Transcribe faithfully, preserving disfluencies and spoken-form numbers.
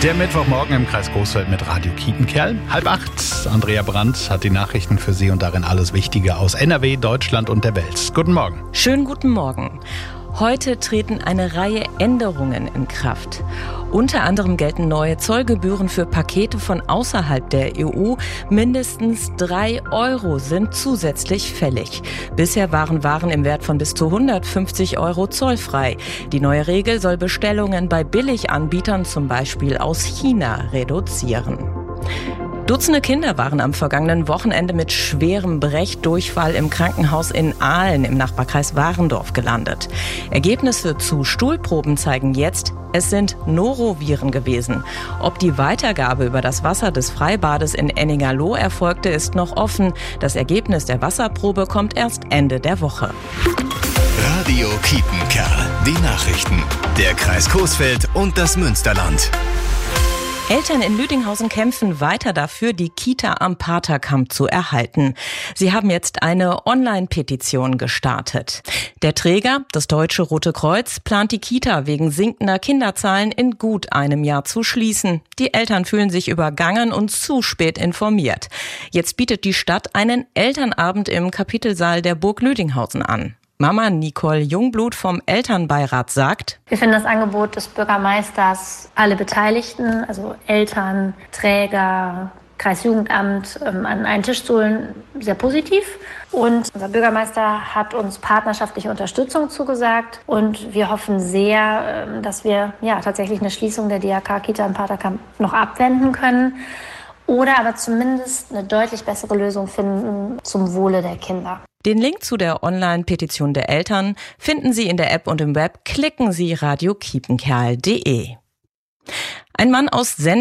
Der Mittwochmorgen im Kreis Coesfeld mit Radio Kiepenkerl. Halb acht. Andrea Brandt hat die Nachrichten für Sie und darin alles Wichtige aus N R W, Deutschland und der Welt. Guten Morgen. Schönen guten Morgen. Heute treten eine Reihe Änderungen in Kraft. Unter anderem gelten neue Zollgebühren für Pakete von außerhalb der E U. Mindestens drei Euro sind zusätzlich fällig. Bisher waren Waren im Wert von bis zu hundertfünfzig Euro zollfrei. Die neue Regel soll Bestellungen bei Billiganbietern, zum Beispiel aus China, reduzieren. Dutzende Kinder waren am vergangenen Wochenende mit schwerem Brechdurchfall im Krankenhaus in Ahlen im Nachbarkreis Warendorf gelandet. Ergebnisse zu Stuhlproben zeigen jetzt, es sind Noroviren gewesen. Ob die Weitergabe über das Wasser des Freibades in Enningerloh erfolgte, ist noch offen. Das Ergebnis der Wasserprobe kommt erst Ende der Woche. Radio Kiepenkerl. Die Nachrichten. Der Kreis Coesfeld und das Münsterland. Eltern in Lüdinghausen kämpfen weiter dafür, die Kita am Paterkamp zu erhalten. Sie haben jetzt eine Online-Petition gestartet. Der Träger, das Deutsche Rote Kreuz, plant die Kita wegen sinkender Kinderzahlen in gut einem Jahr zu schließen. Die Eltern fühlen sich übergangen und zu spät informiert. Jetzt bietet die Stadt einen Elternabend im Kapitelsaal der Burg Lüdinghausen an. Mama Nicole Jungblut vom Elternbeirat sagt: Wir finden das Angebot des Bürgermeisters, alle Beteiligten, also Eltern, Träger, Kreisjugendamt, an einen Tisch zu holen, sehr positiv. Und unser Bürgermeister hat uns partnerschaftliche Unterstützung zugesagt. Und wir hoffen sehr, dass wir ja tatsächlich eine Schließung der D R K-Kita im Paterkamp noch abwenden können. Oder aber zumindest eine deutlich bessere Lösung finden zum Wohle der Kinder. Den Link zu der Online-Petition der Eltern finden Sie in der App und im Web. Klicken Sie radio kiepenkerl punkt de. Ein Mann aus Sendling